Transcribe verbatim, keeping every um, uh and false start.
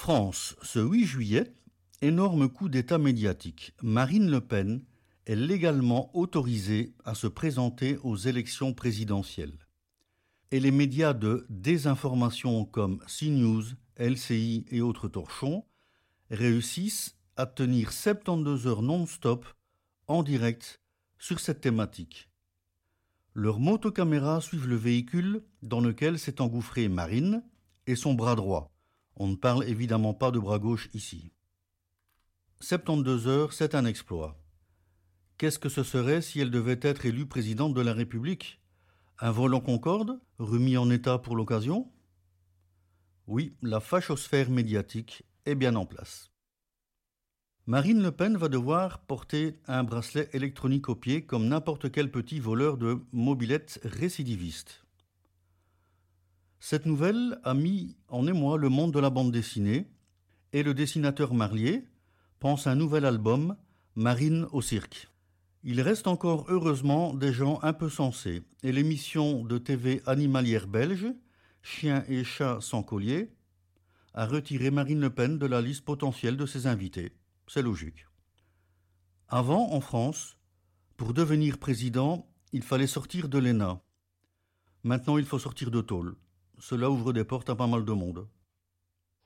France, ce huit juillet, énorme coup d'État médiatique. Marine Le Pen est légalement autorisée à se présenter aux élections présidentielles. Et les médias de désinformation comme CNews, L C I et autres torchons réussissent à tenir soixante-douze heures non-stop en direct sur cette thématique. Leurs motocaméras suivent le véhicule dans lequel s'est engouffrée Marine et son bras droit. On ne parle évidemment pas de bras gauche ici. soixante-douze heures, c'est un exploit. Qu'est-ce que ce serait si elle devait être élue présidente de la République ? Un vol en Concorde, remis en état pour l'occasion ? Oui, la fachosphère médiatique est bien en place. Marine Le Pen va devoir porter un bracelet électronique au pied comme n'importe quel petit voleur de mobylettes récidiviste. Cette nouvelle a mis en émoi le monde de la bande dessinée et le dessinateur Marlier pense à un nouvel album, Marine au cirque. Il reste encore heureusement des gens un peu sensés et l'émission de T V animalière belge, Chiens et chats sans collier, a retiré Marine Le Pen de la liste potentielle de ses invités. C'est logique. Avant, en France, pour devenir président, il fallait sortir de l'E N A. Maintenant, il faut sortir de tôle. Cela ouvre des portes à pas mal de monde.